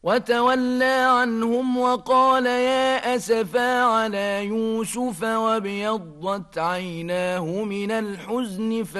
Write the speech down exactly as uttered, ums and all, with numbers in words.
وتولى عنهم وقال يا أسفا على يوسف وابيضت عيناه من الحزن